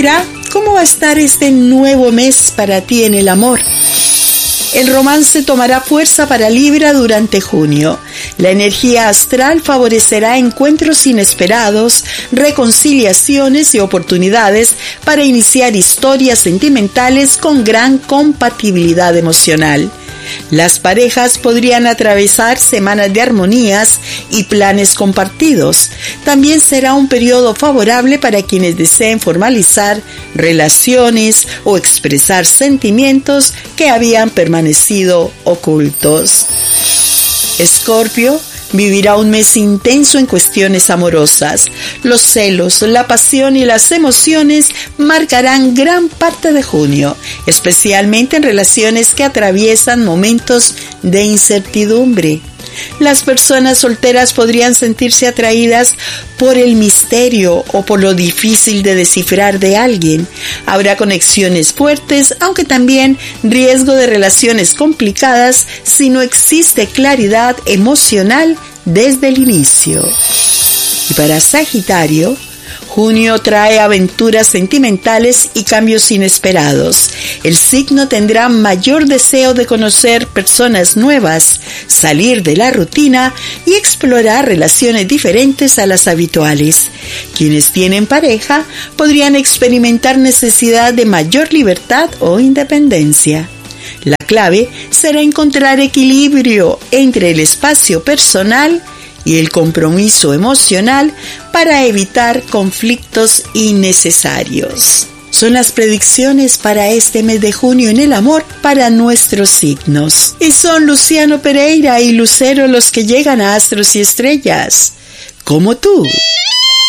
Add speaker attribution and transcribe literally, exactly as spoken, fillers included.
Speaker 1: Libra, ¿cómo va a estar este nuevo mes para ti en el amor? El romance tomará fuerza para Libra durante junio. La energía astral favorecerá encuentros inesperados, reconciliaciones y oportunidades para iniciar historias sentimentales con gran compatibilidad emocional. Las parejas podrían atravesar semanas de armonías y planes compartidos. También será un periodo favorable para quienes deseen formalizar relaciones o expresar sentimientos que habían permanecido ocultos. Escorpio vivirá un mes intenso en cuestiones amorosas. Los celos, la pasión y las emociones marcarán gran parte de junio, especialmente en relaciones que atraviesan momentos de incertidumbre. Las personas solteras podrían sentirse atraídas por el misterio o por lo difícil de descifrar de alguien. Habrá conexiones fuertes, aunque también riesgo de relaciones complicadas si no existe claridad emocional desde el inicio. Y para Sagitario, junio trae aventuras sentimentales y cambios inesperados. El signo tendrá mayor deseo de conocer personas nuevas, salir de la rutina y explorar relaciones diferentes a las habituales. Quienes tienen pareja podrían experimentar necesidad de mayor libertad o independencia. La clave será encontrar equilibrio entre el espacio personal y el compromiso emocional para evitar conflictos innecesarios. Son las predicciones para este mes de junio en el amor para nuestros signos. Y son Luciano Pereira y Lucero los que llegan a Astros y Estrellas, como tú.